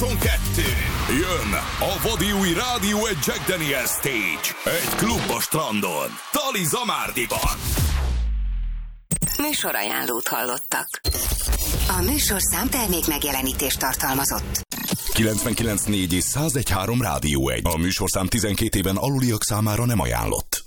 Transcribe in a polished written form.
22. Jön a vadi új Rádió egy Jack Daniel Stage. Egy klub a strandon. Tali Zamárdiban. Műsorajánlót hallottak. A műsorszám termék megjelenítést tartalmazott. 99.4 és 101.3 Rádió 1. A műsorszám 12 éven aluliak számára nem ajánlott.